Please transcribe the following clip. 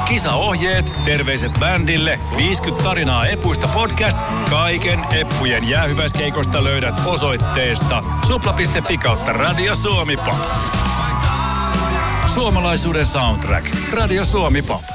Kisaohjeet, terveiset bändille, 50 tarinaa epuista podcast. Kaiken eppujen jäähyväiskeikosta löydät osoitteesta supla.fi/Radio Suomi Pop. Suomalaisuuden soundtrack. Radio Suomi Pop.